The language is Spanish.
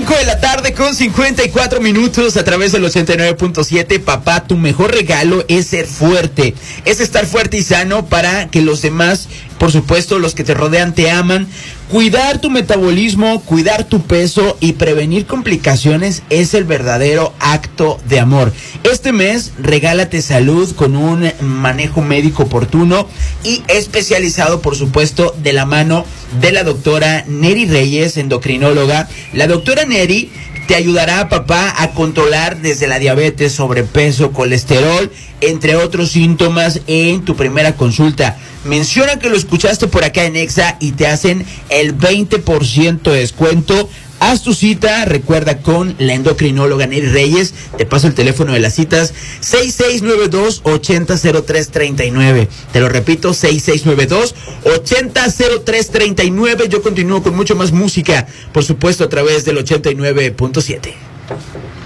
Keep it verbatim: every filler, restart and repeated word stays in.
cinco de la tarde con cincuenta y cuatro minutos a través del ochenta y nueve punto siete. Papá, tu mejor regalo es ser fuerte, es estar fuerte y sano para que los demás, por supuesto, los que te rodean te aman. Cuidar tu metabolismo, cuidar tu peso y prevenir complicaciones es el verdadero acto de amor. Este mes, regálate salud con un manejo médico oportuno y especializado, por supuesto, de la mano de la doctora Neri Reyes, endocrinóloga. La doctora Neri te ayudará, papá, a controlar desde la diabetes, sobrepeso, colesterol, entre otros síntomas en tu primera consulta. Menciona que lo escuchaste por acá en Exa y te hacen el veinte por ciento de descuento. Haz tu cita, recuerda, con la endocrinóloga Neri Reyes. Te paso el teléfono de las citas, seis seis nueve dos, ocho cero cero tres tres nueve. Te lo repito, seis seis nueve dos, ocho cero cero tres tres nueve. Yo continúo con mucho más música, por supuesto, a través del ochenta y nueve punto siete.